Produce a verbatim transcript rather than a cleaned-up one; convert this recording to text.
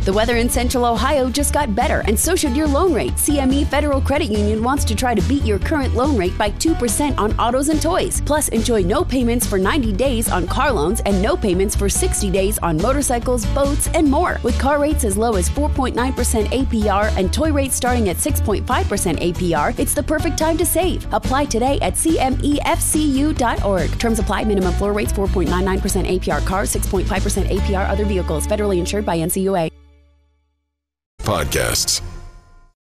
The weather in Central Ohio just got better, and so should your loan rate. C M E Federal Credit Union wants to try to beat your current loan rate by two percent on autos and toys. Plus, enjoy no payments for ninety days on car loans and no payments for sixty days on motorcycles, boats, and more. With car rates as low as four point nine percent A P R and toy rates starting at six point five percent A P R, it's the perfect time to save. Apply today at C M E F C U dot org. Terms apply. Minimum floor rates four point nine nine percent A P R cars, six point five percent A P R other vehicles. Federally insured by N C U A. Podcasts.